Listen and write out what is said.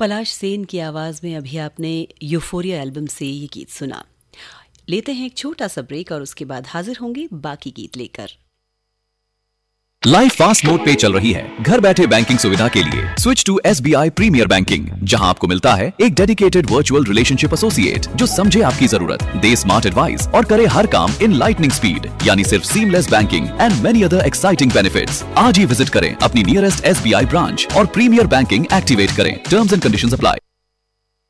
पलाश सेन की आवाज में अभी आपने यूफोरिया एल्बम से ये गीत सुना। लेते हैं एक छोटा सा ब्रेक और उसके बाद हाजिर होंगे बाकी गीत लेकर। लाइफ फास्ट मोड पे चल रही है। घर बैठे बैंकिंग सुविधा के लिए switch to SBI premiere banking, जहां आपको मिलता है एक डेडिकेटेड वर्चुअल रिलेशनशिप एसोसिएट जो समझे आपकी जरूरत, दे स्मार्ट एडवाइस और करे हर काम इन लाइटनिंग स्पीड, यानी सिर्फ seamless banking and many other exciting benefits. आज ही विजिट करें अपनी नियरेस्ट SBI ब्रांच और प्रीमियर बैंकिंग एक्टिवेट करें। Terms and conditions apply.